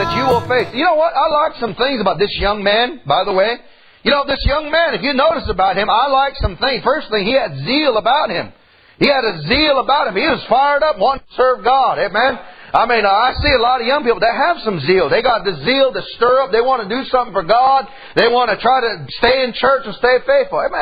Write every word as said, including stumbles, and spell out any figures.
that you will face. You know what? I like some things about this young man, by the way. You know, this young man, if you notice about him, I like some things. First thing, he had zeal about him. He had a zeal about him. He was fired up wanting to serve God. Amen? I mean, I see a lot of young people that have some zeal. They got the zeal to stir up. They want to do something for God. They want to try to stay in church and stay faithful. Amen.